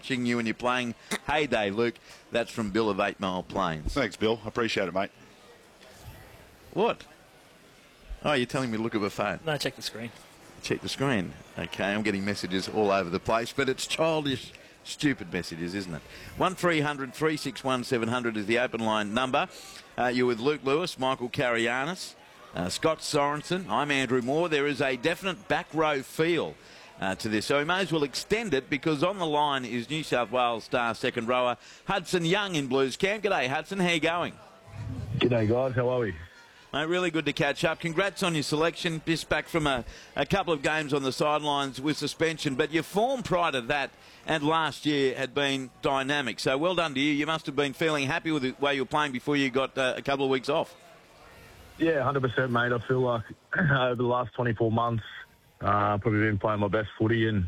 watching you when you're playing. Heyday, Luke. That's from Bill of 8 Mile Plains. Thanks, Bill. I appreciate it, mate. What? Oh, you're telling me to look at the phone? No, check the screen. Check the screen. Okay, I'm getting messages all over the place, but it's childish, stupid messages, isn't it? 1300 361 700 is the open line number. You're with Luke Lewis, Michael Carianis, Scott Sorensen. I'm Andrew Moore. There is a definite back row feel to this, so we may as well extend it because on the line is New South Wales star second rower Hudson Young in Blues Camp. G'day, Hudson. How you going? G'day, guys. How are we? Mate, really good to catch up. Congrats on your selection. Just back from a couple of games on the sidelines with suspension, but your form prior to that and last year had been dynamic. So well done to you. You must have been feeling happy with the way you were playing before you got a couple of weeks off. Yeah, 100%, mate. I feel like over the last 24 months, probably been playing my best footy, and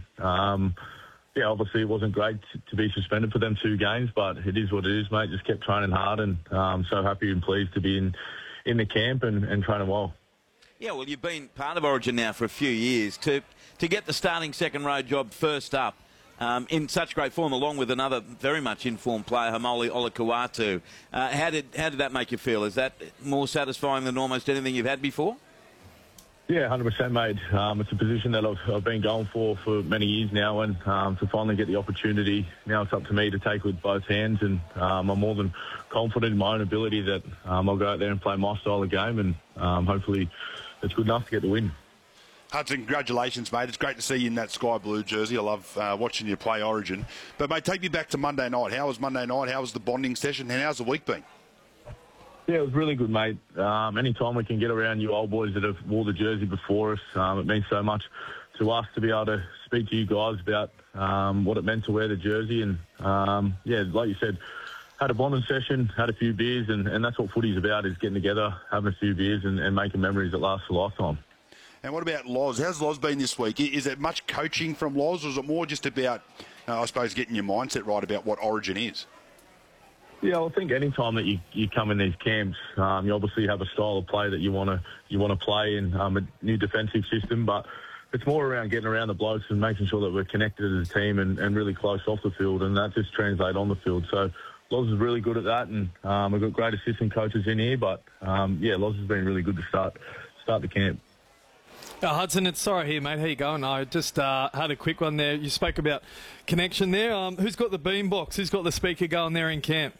yeah, obviously it wasn't great to be suspended for them 2 games, but it is what it is, mate. Just kept training hard, and I'm so happy and pleased to be in the camp and training well. Yeah, well, you've been part of Origin now for a few years. To get the starting second row job first up in such great form, along with another very much informed player, Hamoli Olakau'atu, how did that make you feel? Is that more satisfying than almost anything you've had before? Yeah, 100%, mate. It's a position that I've been going for many years now, and to finally get the opportunity, now it's up to me to take with both hands, and I'm more than confident in my own ability that I'll go out there and play my style of game, and hopefully it's good enough to get the win. Hudson, congratulations, mate. It's great to see you in that sky blue jersey. I love watching you play Origin. But, mate, take me back to Monday night. How was Monday night? How was the bonding session? And how's the week been? Yeah, it was really good, mate. Anytime we can get around you old boys that have wore the jersey before us, it means so much to us to be able to speak to you guys about what it meant to wear the jersey. And, yeah, like you said, had a bonding session, had a few beers, and that's what footy's about, is getting together, having a few beers and making memories that last a lifetime. And what about Loz? How's Loz been this week? Is it much coaching from Loz, or is it more just about, I suppose, getting your mindset right about what Origin is? Yeah, I think any time that you come in these camps, you obviously have a style of play that you want to play in, a new defensive system, but it's more around getting around the blokes and making sure that we're connected as a team and really close off the field, and that just translates on the field. So Loz is really good at that, and we've got great assistant coaches in here, but yeah, Loz has been really good to start the camp. Hudson, it's Sorry here, mate. How you going? I just had a quick one there. You spoke about connection there. Who's got the boombox? Who's got the speaker going there in camp?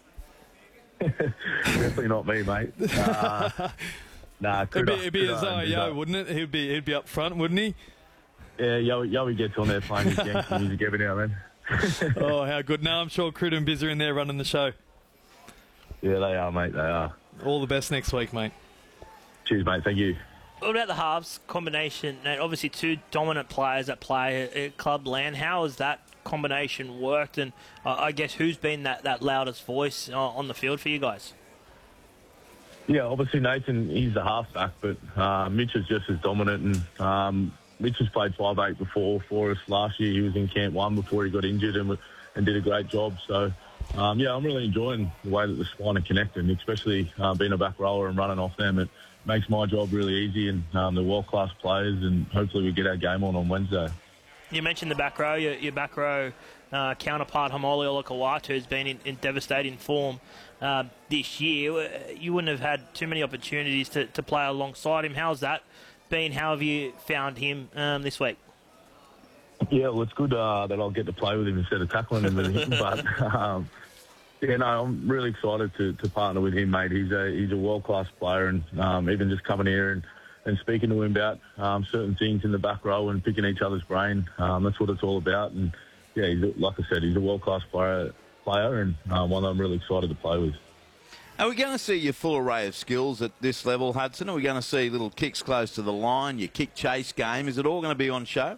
Definitely not me, mate. Nah, it'd be Yo, wouldn't it? He'd be up front, wouldn't he? Yeah, Yowie gets on there playing his gangster music every now and then. Oh, how good. No, I'm sure Crit and Biz are in there running the show. Yeah, they are, mate. They are. All the best next week, mate. Cheers, mate. Thank you. What about the halves combination? And obviously 2 dominant players that play at Club Land. How has that combination worked? And I guess who's been that loudest voice on the field for you guys? Yeah, obviously Nathan, he's the halfback, but Mitch is just as dominant. And Mitch has played 5'8" before for us last year. He was in Camp 1 before he got injured and did a great job. So, yeah, I'm really enjoying the way that the spine are connected, especially being a back rower and running off them. It makes my job really easy, and they're world-class players, and hopefully we get our game on Wednesday. You mentioned the back row. Your back row counterpart, Hamoli Olakau'atu, has been in devastating form this year. You wouldn't have had too many opportunities to play alongside him. How's that been? How have you found him this week? Yeah, well, it's good that I'll get to play with him instead of tackling him. But yeah, no, I'm really excited to partner with him, mate. He's a world-class player, and even just coming here and speaking to him about certain things in the back row and picking each other's brain, that's what it's all about. And yeah, like I said, he's a world-class player, and one that I'm really excited to play with. Are we going to see your full array of skills at this level, Hudson? Are we going to see little kicks close to the line, your kick-chase game? Is it all going to be on show?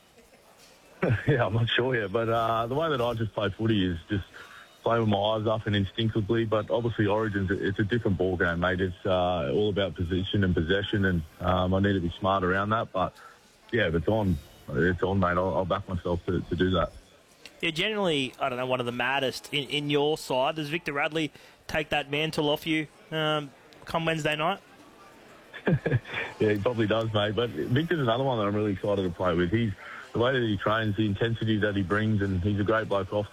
Yeah, I'm not sure yet, but the way that I just play footy is just play with my eyes up and instinctively, but obviously Origins, it's a different ball game, mate. It's all about position and possession, and I need to be smart around that. But yeah, if it's on, mate. I'll back myself to do that. Yeah, generally, I don't know, one of the maddest in your side. Does Victor Radley take that mantle off you come Wednesday night? Yeah, he probably does, mate. But Victor's another one that I'm really excited to play with. The way that he trains, the intensity that he brings, and he's a great bloke off